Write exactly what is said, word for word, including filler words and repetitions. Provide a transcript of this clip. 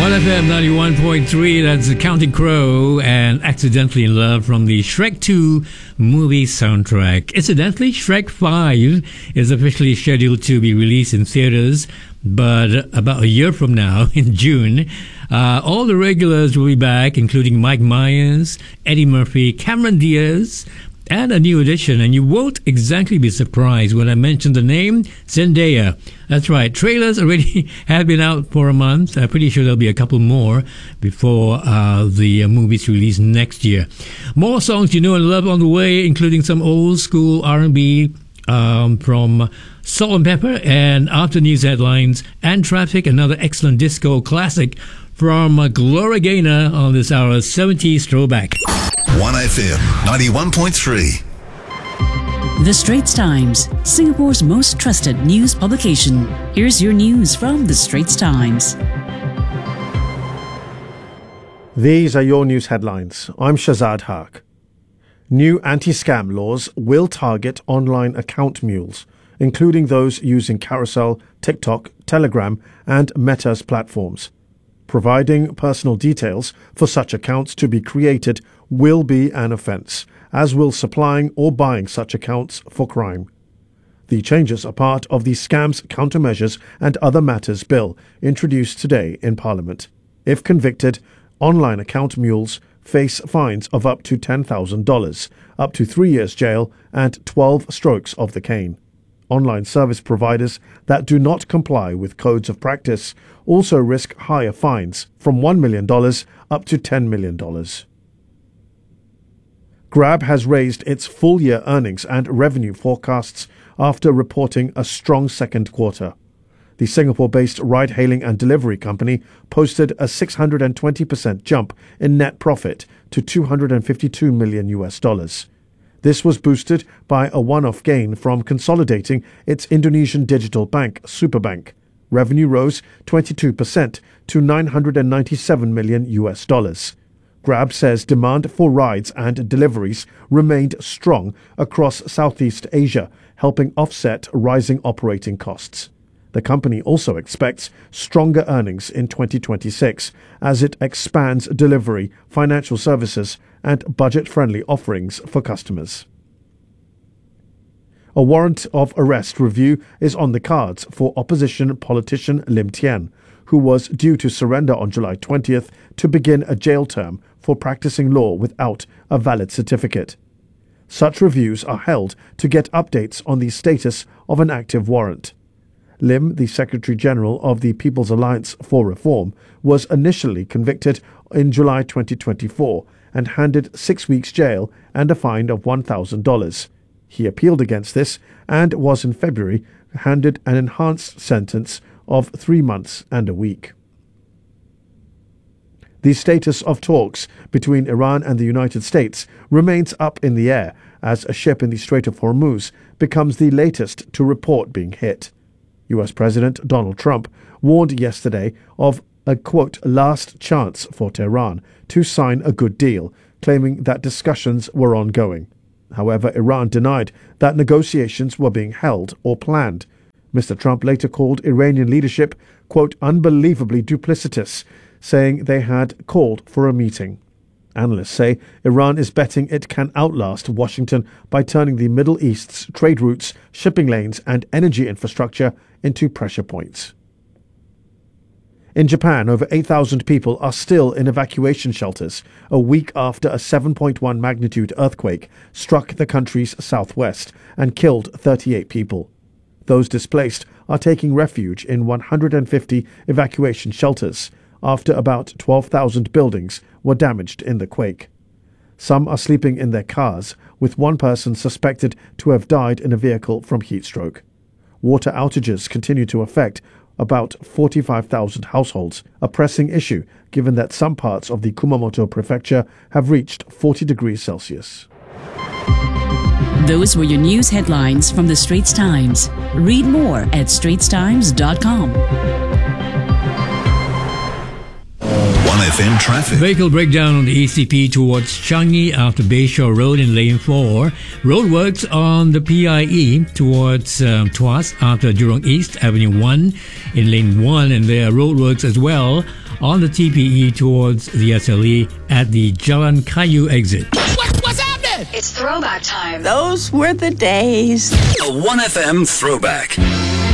one F M ninety-one point three, that's Counting Crow and Accidentally in Love from the Shrek two movie soundtrack. Incidentally, Shrek five is officially scheduled to be released in theaters, but about a year from now, in June, uh, all the regulars will be back, including Mike Myers, Eddie Murphy, Cameron Diaz, and a new addition, and you won't exactly be surprised when I mention the name Zendaya. That's right, trailers already have been out for a month. I'm pretty sure there'll be a couple more before uh, the uh, movie's release next year. More songs you know and love on the way, including some old school R and B um, from Salt and Pepper, and after news headlines and traffic, another excellent disco classic from uh, Gloria Gaynor on this hour's seventies throwback. one F M ninety-one point three. The Straits Times, Singapore's most trusted news publication. Here's your news from The Straits Times. These are your news headlines. I'm Shazad Haq. New anti-scam laws will target online account mules, including those using Carousel, TikTok, Telegram, and Meta's platforms. Providing personal details for such accounts to be created will be an offence, as will supplying or buying such accounts for crime. The changes are part of the Scams, Countermeasures and Other Matters Bill introduced today in Parliament. If convicted, online account mules face fines of up to ten thousand dollars, up to three years jail and twelve strokes of the cane. Online service providers that do not comply with codes of practice also risk higher fines, from one million dollars up to ten million dollars. Grab has raised its full-year earnings and revenue forecasts after reporting a strong second quarter. The Singapore-based ride-hailing and delivery company posted a six hundred twenty percent jump in net profit to two hundred fifty-two million U S dollars. This was boosted by a one-off gain from consolidating its Indonesian digital bank, Superbank. Revenue rose twenty-two percent to nine hundred ninety-seven million U S dollars. Grab says demand for rides and deliveries remained strong across Southeast Asia, helping offset rising operating costs. The company also expects stronger earnings in twenty twenty-six as it expands delivery, financial services, and budget-friendly offerings for customers. A warrant of arrest review is on the cards for opposition politician Lim Tian, who was due to surrender on July twentieth to begin a jail term for practicing law without a valid certificate. Such reviews are held to get updates on the status of an active warrant. Lim, the Secretary-General of the People's Alliance for Reform, was initially convicted in July twenty twenty-four and handed six weeks jail and a fine of one thousand dollars. He appealed against this and was in February handed an enhanced sentence of three months and a week. The status of talks between Iran and the United States remains up in the air as a ship in the Strait of Hormuz becomes the latest to report being hit. U S President Donald Trump warned yesterday of a, quote, last chance for Tehran to sign a good deal, claiming that discussions were ongoing. However, Iran denied that negotiations were being held or planned. Mister Trump later called Iranian leadership, quote, unbelievably duplicitous, saying they had called for a meeting. Analysts say Iran is betting it can outlast Washington by turning the Middle East's trade routes, shipping lanes, and energy infrastructure into pressure points. In Japan, over eight thousand people are still in evacuation shelters a week after a seven point one magnitude earthquake struck the country's southwest and killed thirty-eight people. Those displaced are taking refuge in one hundred fifty evacuation shelters after about twelve thousand buildings were damaged in the quake. Some are sleeping in their cars, with one person suspected to have died in a vehicle from heat stroke. Water outages continue to affect about forty-five thousand households, a pressing issue given that some parts of the Kumamoto prefecture have reached forty degrees Celsius. Those were your news headlines from The Straits Times. Read more at straits times dot com. one F M traffic. Vehicle breakdown on the E C P towards Changi after Bayshore Road in lane four. Roadworks on the P I E towards um, Tuas after Jurong East Avenue one in lane one, and there are roadworks as well on the T P E towards the S L E at the Jalan Kayu exit. What, what's happening? It's throwback time. Those were the days. A one F M throwback.